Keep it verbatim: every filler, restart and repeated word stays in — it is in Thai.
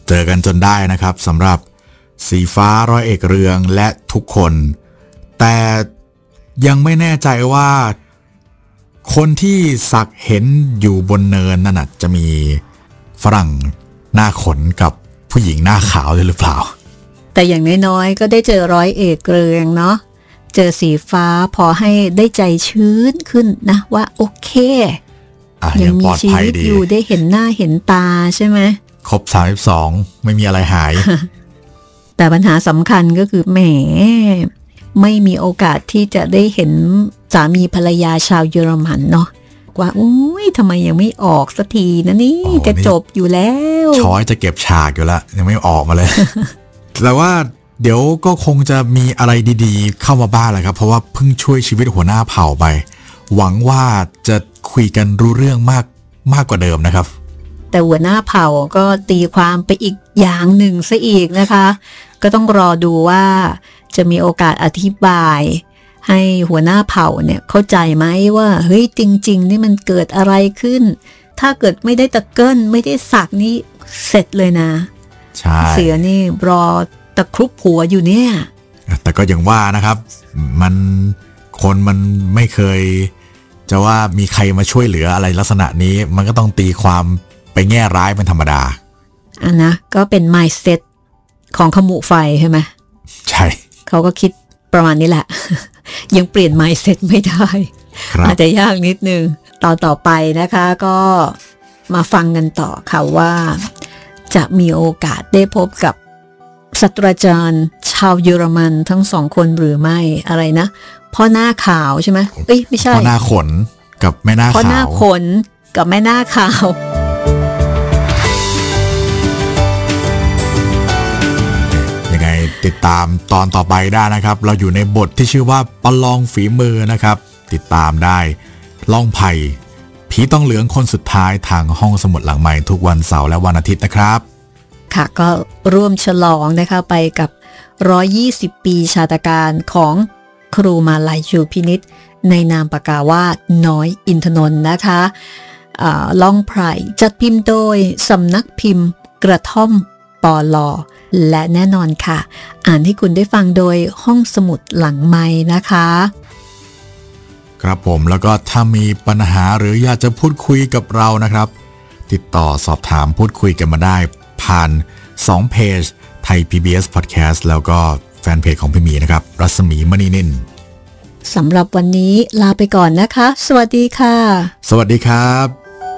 เจอกันจนได้นะครับสำหรับสีฟ้าร้อยเอกเรืองและทุกคนแต่ยังไม่แน่ใจว่าคนที่สักเห็นอยู่บนเนินนั่นน่ะจะมีฝรั่งหน้าขนกับผู้หญิงหน้าขาวด้วยหรือเปล่าแต่อย่างน้อยๆก็ได้เจอร้อยเอกเรืองเนาะเจอสีฟ้าพอให้ได้ใจชื้นขึ้นนะว่าโอเคยังมีชีวิตอยู่ได้เห็นหน้าเห็นตาใช่ไหมครบสามสิบสองไม่มีอะไรหายแต่ปัญหาสำคัญก็คือแหมไม่มีโอกาสที่จะได้เห็นสามีภรรยาชาวเยอรมันเนาะว่าอุ้ยทำไมยังไม่ออกสักทีนะนี่จะจบอยู่แล้วช้อยจะเก็บฉากอยู่แล้วยังไม่ออกมาเลย แต่ว่าเดี๋ยวก็คงจะมีอะไรดีๆเข้ามาบ้างแหละครับเพราะว่าเพิ่งช่วยชีวิตหัวหน้าเผ่าไปหวังว่าจะคุยกันรู้เรื่องมากมากกว่าเดิมนะครับแต่หัวหน้าเผ่าก็ตีความไปอีกอย่างหนึ่งซะอีกนะคะก็ต้องรอดูว่าจะมีโอกาสอธิบายให้หัวหน้าเผ่าเนี่ยเข้าใจไหมว่าเฮ้ยจริงๆนี่มันเกิดอะไรขึ้นถ้าเกิดไม่ได้ตะเกิลไม่ได้สักนี่เสร็จเลยนะใช่เสือนี่รอตะครุบหัวอยู่เนี่ยแต่ก็อย่างว่านะครับมันคนมันไม่เคยจะว่ามีใครมาช่วยเหลืออะไรลักษณะนี้มันก็ต้องตีความไปแง่ร้ายเป็นธรรมดาอ่ะนะก็เป็น mindset ของขมุไฟใช่ไหมใช่เขาก็คิดประมาณนี้แหละ ยังเปลี่ยน mindset ไม่ได้อาจจะยากนิดนึงตอนต่อไปนะคะก็มาฟังกันต่อค่ะว่าจะมีโอกาสได้พบกับศาสตราจารย์ชาวเยอรมันทั้งสองคนหรือไม่อะไรนะพ่อหน้าขาวใช่ไหมเอ้ยไม่ใช่พ่อหน้าขนกับแม่หน้าขาวพ่อหน้าขนกับแม่หน้าขาวยังไงติดตามตอนต่อไปได้นะครับเราอยู่ในบทที่ชื่อว่าประลองฝีมือนะครับติดตามได้ล่องไผ่ผีต้องเหลืองคนสุดท้ายทางห้องสมุดหลังใหม่ทุกวันเสาร์และวันอาทิตย์นะครับค่ะก็ร่วมฉลองนะคะไปกับหนึ่งร้อยยี่สิบปีชาตการของครูมาลัยชูพินิจในนามปากกาว่าน้อยอินทนนท์นะคะล่องไพรจัดพิมพ์โดยสำนักพิมพ์กระท่อมปลอและแน่นอนค่ะอ่านให้คุณได้ฟังโดยห้องสมุดหลังไมค์นะคะครับผมแล้วก็ถ้ามีปัญหาหรืออยากจะพูดคุยกับเรานะครับติดต่อสอบถามพูดคุยกันมาได้ผ่านสองเพจไทย พี บี เอส Podcast แล้วก็แฟนเพจของพี่มีนะครับรัศมีมณีนินสำหรับวันนี้ลาไปก่อนนะคะสวัสดีค่ะสวัสดีครับ